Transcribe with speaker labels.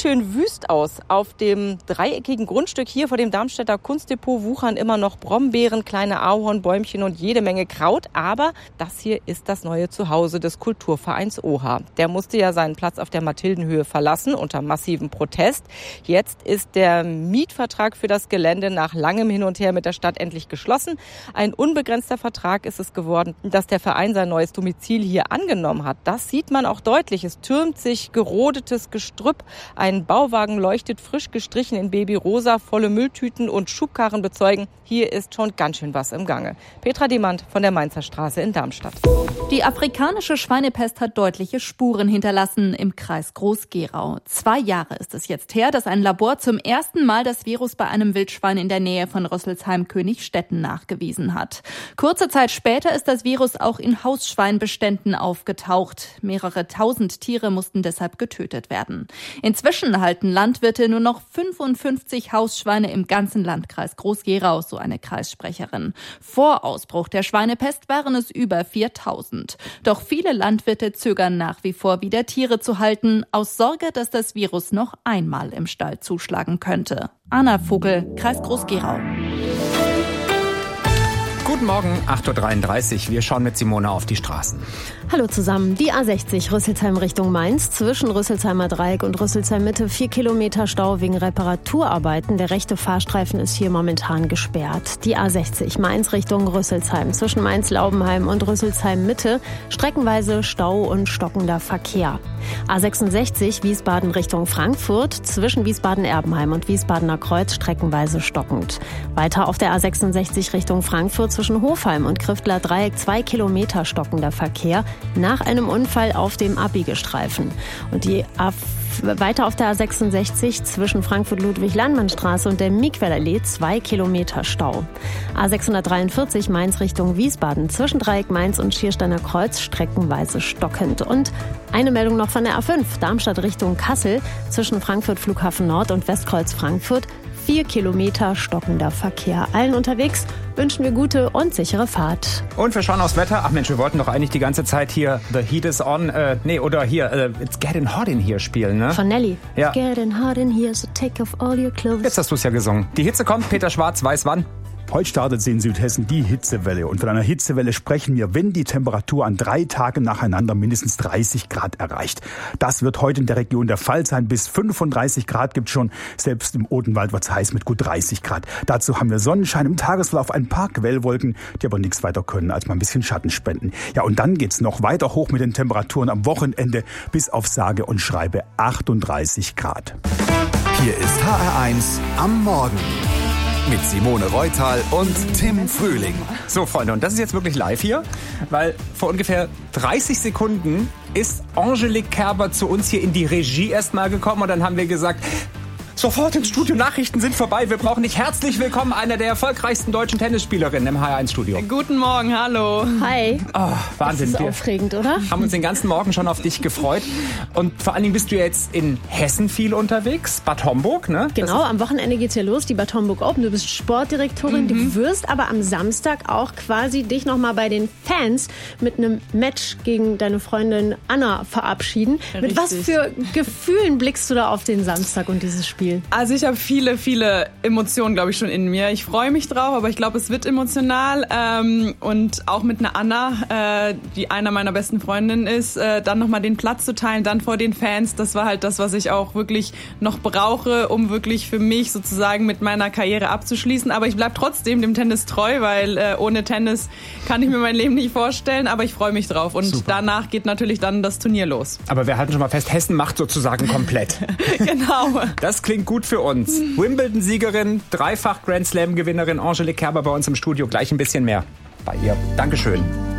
Speaker 1: schön wüst aus. Auf dem dreieckigen Grundstück hier vor dem Darmstädter Kunstdepot wuchern immer noch Brombeeren, kleine Ahornbäumchen und jede Menge Kraut. Aber das hier ist das neue Zuhause des Kulturvereins OHA. Der musste ja seinen Platz auf der Mathildenhöhe verlassen unter massivem Protest. Jetzt ist der Mietvertrag für das Gelände nach langem Hin und Her mit der Stadt endlich geschlossen. Ein unbegrenzter Vertrag ist es geworden, dass der Verein sein neues Domizil hier angenommen hat. Das sieht man auch deutlich. Es türmt sich gerodetes Gestrüpp. Ein Bauwagen leuchtet frisch gestrichen in Babyrosa. Volle Mülltüten und Schubkarren bezeugen, hier ist schon ganz schön was im Gange. Petra Demand von der Mainzer Straße in Darmstadt.
Speaker 2: Die afrikanische Schweinepest hat deutliche Spuren hinterlassen im Kreis Groß-Gerau. 2 Jahre ist es jetzt her, dass ein Labor zum ersten Mal das Virus bei einem Wildschwein in der Nähe von Rüsselsheim-Königstetten nachgewiesen hat. Kurze Zeit später ist das Virus auch in Hausschweinbeständen aufgetaucht. Mehrere tausend Tiere mussten deshalb getötet werden. Inzwischen halten Landwirte nur noch 55 Hausschweine im ganzen Landkreis Groß-Gerau, so eine Kreissprecherin. Vor Ausbruch der Schweinepest waren es über 4000. Doch viele Landwirte zögern nach wie vor wieder Tiere zu halten, aus Sorge, dass das Virus noch einmal im Stall zuschlagen könnte. Anna Vogel, Kreis Groß-Gerau.
Speaker 3: Guten Morgen, 8.33 Uhr. Wir schauen mit Simone auf die Straßen.
Speaker 4: Hallo zusammen. Die A60 Rüsselsheim Richtung Mainz. Zwischen Rüsselsheimer Dreieck und Rüsselsheim Mitte 4 Kilometer Stau wegen Reparaturarbeiten. Der rechte Fahrstreifen ist hier momentan gesperrt. Die A60 Mainz Richtung Rüsselsheim. Zwischen Mainz-Laubenheim und Rüsselsheim Mitte streckenweise Stau und stockender Verkehr. A66 Wiesbaden Richtung Frankfurt. Zwischen Wiesbaden-Erbenheim und Wiesbadener Kreuz streckenweise stockend. Weiter auf der A66 Richtung Frankfurt zwischen Hofheim und Kriftler Dreieck 2 Kilometer stockender Verkehr nach einem Unfall auf dem Abbiegestreifen. Und weiter auf der A66 zwischen Frankfurt-Ludwig-Landmann-Straße und der Miquellallee 2 Kilometer Stau. A643 Mainz Richtung Wiesbaden zwischen Dreieck Mainz und Schiersteiner Kreuz streckenweise stockend. Und eine Meldung noch von der A5 Darmstadt Richtung Kassel zwischen Frankfurt Flughafen Nord und Westkreuz Frankfurt 4 Kilometer stockender Verkehr. Allen unterwegs wünschen wir gute und sichere Fahrt.
Speaker 3: Und wir schauen aufs Wetter. Ach Mensch, wir wollten doch eigentlich die ganze Zeit hier The Heat is on, It's Getting Hot in Here spielen, ne?
Speaker 4: Von Nelly.
Speaker 3: Ja.
Speaker 4: It's getting hot in here, so take off all your clothes.
Speaker 3: Jetzt hast du es ja gesungen. Die Hitze kommt, Peter Schwarz weiß wann.
Speaker 5: Heute startet in Südhessen die Hitzewelle. Und von einer Hitzewelle sprechen wir, wenn die Temperatur an 3 Tagen nacheinander mindestens 30 Grad erreicht. Das wird heute in der Region der Fall sein. Bis 35 Grad gibt's schon. Selbst im Odenwald wird's heiß mit gut 30 Grad. Dazu haben wir Sonnenschein im Tagesverlauf, ein paar Quellwolken, die aber nichts weiter können, als mal ein bisschen Schatten spenden. Ja, und dann geht's noch weiter hoch mit den Temperaturen am Wochenende bis auf sage und schreibe 38 Grad.
Speaker 6: Hier ist HR1 am Morgen. Mit Simone Reutal und Tim Frühling.
Speaker 3: So, Freunde, und das ist jetzt wirklich live hier, weil vor ungefähr 30 Sekunden ist Angelique Kerber zu uns hier in die Regie erstmal gekommen und dann haben wir gesagt, sofort ins Studio, Nachrichten sind vorbei, wir brauchen dich. Herzlich willkommen, einer der erfolgreichsten deutschen Tennisspielerinnen im HR1-Studio.
Speaker 7: Guten Morgen, hallo.
Speaker 4: Hi.
Speaker 3: Oh, Wahnsinn.
Speaker 4: Das ist aufregend, oder?
Speaker 3: Haben uns den ganzen Morgen schon auf dich gefreut. Und vor allen Dingen bist du jetzt in Hessen viel unterwegs, Bad Homburg, ne?
Speaker 4: Genau, am Wochenende geht's ja los, die Bad Homburg Open. Du bist Sportdirektorin, du wirst aber am Samstag auch quasi dich nochmal bei den Fans mit einem Match gegen deine Freundin Anna verabschieden.
Speaker 7: Richtig.
Speaker 4: Mit was für Gefühlen blickst du da auf den Samstag und dieses Spiel?
Speaker 7: Also ich habe viele Emotionen, glaube ich, schon in mir. Ich freue mich drauf, aber ich glaube, es wird emotional. Und auch mit einer Anna, die einer meiner besten Freundinnen ist, dann nochmal den Platz zu teilen, dann vor den Fans. Das war halt das, was ich auch wirklich noch brauche, um wirklich für mich sozusagen mit meiner Karriere abzuschließen. Aber ich bleibe trotzdem dem Tennis treu, weil ohne Tennis kann ich mir mein Leben nicht vorstellen. Aber ich freue mich drauf. Und super. Danach geht natürlich dann das Turnier los.
Speaker 3: Aber wir halten schon mal fest, Hessen macht sozusagen komplett.
Speaker 7: Genau.
Speaker 3: Das klingt gut für uns. Wimbledon-Siegerin, dreifach Grand Slam-Gewinnerin Angelique Kerber bei uns im Studio. Gleich ein bisschen mehr bei ihr. Dankeschön.